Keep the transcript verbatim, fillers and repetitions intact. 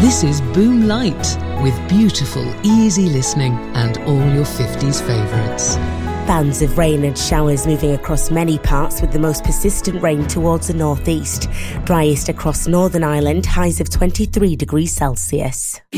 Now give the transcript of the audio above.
This is Boom Light, with beautiful, easy listening and all your fifties favourites. Bands of rain and showers moving across many parts, with the most persistent rain towards the northeast. Driest across Northern Ireland, highs of twenty-three degrees Celsius.